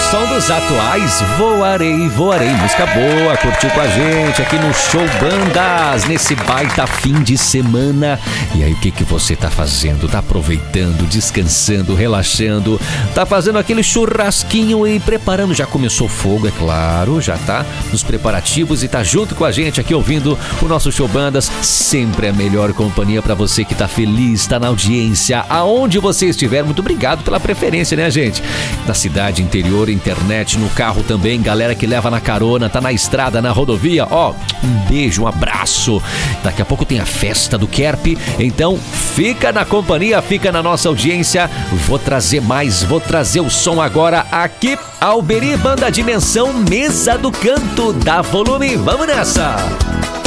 som dos atuais, Voarei, Voarei. Música boa, curtiu com a gente aqui no Show Bandas, nesse baita fim de semana. E aí, o que você tá fazendo? Tá aproveitando, descansando, relaxando? Tá fazendo aquele churrasquinho e preparando? Já começou o fogo, é claro, já tá nos preparativos e tá junto com a gente aqui ouvindo o nosso Show Bandas. Sempre a melhor companhia pra você que tá feliz, tá na audiência, aonde você estiver. Muito obrigado pela preferência, né, gente? Na cidade, interior, internet, no carro também, galera que leva na carona, tá na estrada, na rodovia, ó, um beijo, um abraço. Daqui a pouco tem a festa do Kerp, então fica na companhia, fica na nossa audiência. Vou trazer mais, vou trazer o som agora aqui. Alberi, Banda Dimensão, Mesa do Canto, dá volume, vamos nessa!